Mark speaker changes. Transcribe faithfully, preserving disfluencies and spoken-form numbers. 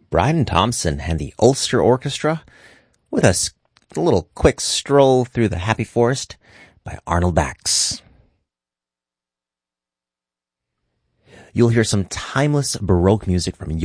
Speaker 1: Brian Thompson and the Ulster Orchestra with a, a little quick stroll through the Happy Forest by Arnold Bax. You'll hear some timeless Baroque music from